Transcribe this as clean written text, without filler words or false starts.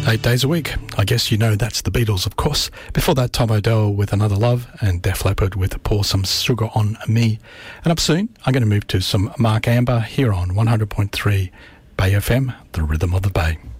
8 days a week. I guess you know that's the Beatles, of course. Before that, Tom O'Dell with Another Love and Def Leppard with Pour Some Sugar on Me. And up soon, I'm going to move to some Mark Amber here on 100.3 Bay FM, the rhythm of the Bay.